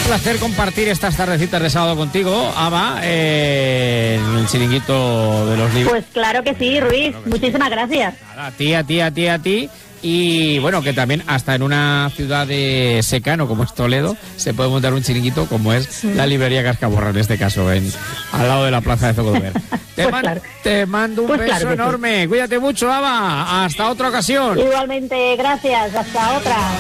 placer compartir estas tardecitas de sábado contigo, Ava, en el chiringuito de los libros. Pues claro que sí, Ruiz. Claro que muchísimas gracias. Nada, a ti. Y bueno, que también hasta en una ciudad de secano como es Toledo se puede montar un chiringuito como es la librería Cascaborra, en este caso, al lado de la plaza de Zocodover. Te mando un beso enorme. Sí. Cuídate mucho, Ava. Hasta otra ocasión. Igualmente, gracias. Hasta otra.